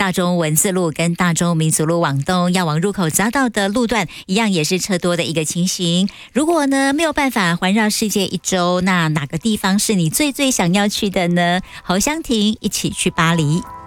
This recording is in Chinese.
大中文字路跟大中民族路往东要往入口匝道的路段一样也是车多的一个情形。如果呢没有办法环绕世界一周，那哪个地方是你最想要去的呢？侯湘婷一起去巴黎。